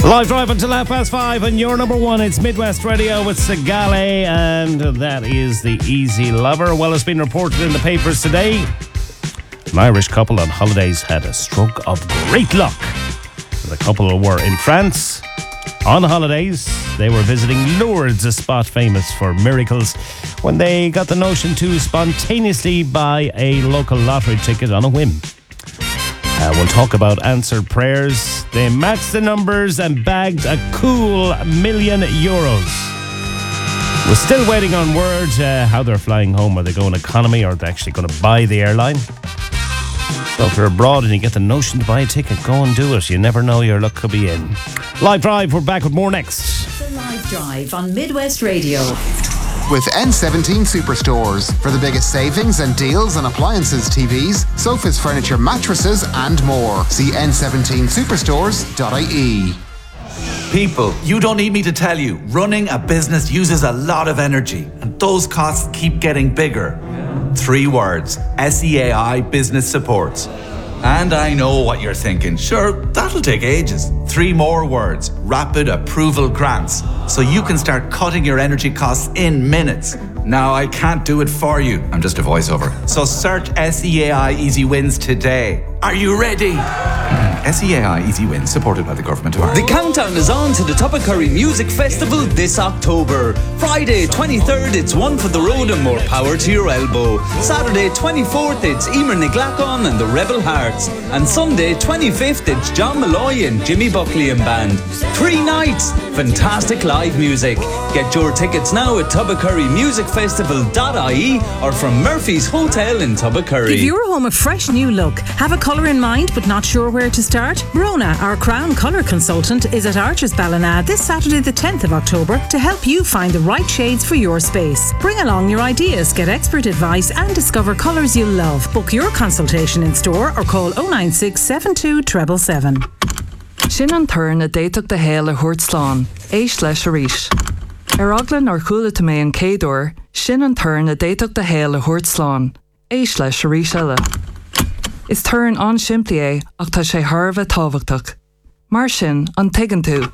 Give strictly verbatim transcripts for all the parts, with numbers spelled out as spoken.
Live drive until half past five, and your number one, it's Midwest Radio with Sagale, and that is the Easy Lover. Well, it's been reported in the papers today. An Irish couple on holidays had a stroke of great luck. The couple were in France on holidays. They were visiting Lourdes, a spot famous for miracles, when they got the notion to spontaneously buy a local lottery ticket on a whim. Uh, we'll talk about answered prayers. They matched the numbers and bagged a cool million euros. We're still waiting on word uh, how they're flying home. Are they going economy, or are they actually going to buy the airline? So if you're abroad and you get the notion to buy a ticket, go and do it. You never know, your luck could be in. Live Drive, we're back with more next. The Live Drive on Midwest Radio. With N seventeen Superstores for the biggest savings and deals on appliances, T Vs, sofas, furniture, mattresses and more. See n seventeen superstores dot I E. People, you don't need me to tell you, running a business uses a lot of energy, and those costs keep getting bigger. Three words: S E A I Business Supports. And I know what you're thinking. Sure, that'll take ages. Three more words: Rapid Approval Grants. So you can start cutting your energy costs in minutes. Now, I can't do it for you. I'm just a voiceover. So search S E A I Easy Wins today. Are you ready? S E A I Easy Wins, supported by the Government of Ireland. The countdown is on to the Tubbercurry Music Festival this October. Friday twenty-third, it's One for the Road and More Power to Your Elbow. Saturday twenty-fourth, it's Emer Niglacon and the Rebel Hearts. And Sunday twenty-fifth, it's John Malloy and Jimmy Buckley and Band. Three nights, fantastic live music. Get your tickets now at tubbercurry music festival dot I E or from Murphy's Hotel in Tubbercurry. Give your home a fresh new look. Have a colour in mind but not sure where to start? Brona, our Crown Colour Consultant, is at Arches Ballina this Saturday the tenth of October to help you find the right shades for your space. Bring along your ideas, get expert advice and discover colours you love. Book your consultation in store or call oh nine six, seven two seven seven. Sin an turn a déiteach de héal a thuairt slán, éis leis a rís. Ar aglan ar chúla ta mé an céadúir, sin an turn a déiteach de héal a thuairt slán, éis leis a rís eile. Is turn an siimplí é ach tá sé tharbh tábhachtach. Mar sin an tuigeann tú.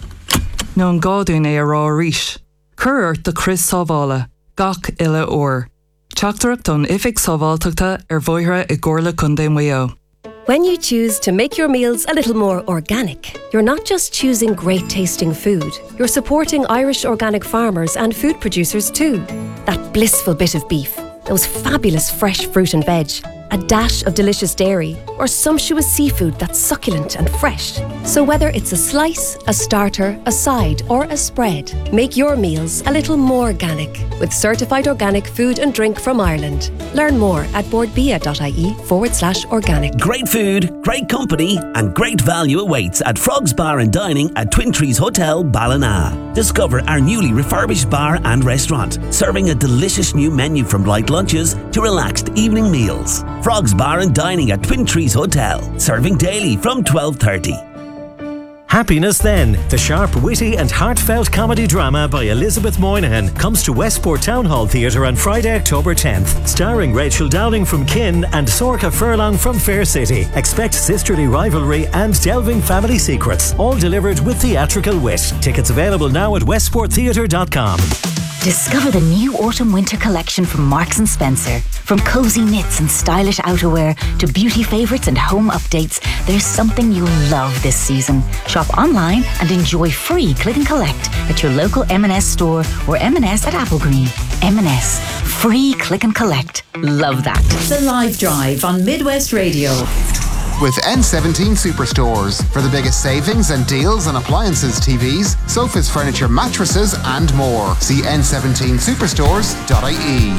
nó an gáidún é a rá rís. Cuirt de Chris sábhála, gach ile ór. Teachtarach don ifig sábhálteachta ar bhoithre i gcomharla chun Mayo. When you choose to make your meals a little more organic, you're not just choosing great tasting food, you're supporting Irish organic farmers and food producers too. That blissful bit of beef, those fabulous fresh fruit and veg, a dash of delicious dairy, or sumptuous seafood that's succulent and fresh. So whether it's a slice, a starter, a side, or a spread, make your meals a little more organic with certified organic food and drink from Ireland. Learn more at boardbia.ie forward slash organic. Great food, great company, and great value awaits at Frogs Bar and Dining at Twin Trees Hotel, Ballina. Discover our newly refurbished bar and restaurant, serving a delicious new menu from light lunches to relaxed evening meals. Frogs Bar and Dining at Twin Trees Hotel, serving daily from twelve thirty. Happiness Then, the sharp, witty and heartfelt comedy drama by Elizabeth Moynihan, comes to Westport Town Hall Theatre on Friday, October tenth. Starring Rachel Dowling from Kin and Sorcha Furlong from Fair City. Expect sisterly rivalry and delving family secrets, all delivered with theatrical wit. Tickets available now at westport theatre dot com. Discover the new autumn-winter collection from Marks and Spencer. From cozy knits and stylish outerwear to beauty favourites and home updates, there's something you'll love this season. Shop online and enjoy free click and collect at your local M and S store or M and S at Applegreen. M and S. Free click and collect. Love that. The Live Drive on Midwest Radio. With N seventeen Superstores for the biggest savings and deals on appliances, T Vs, sofas, furniture, mattresses and more. See n seventeen superstores dot I E.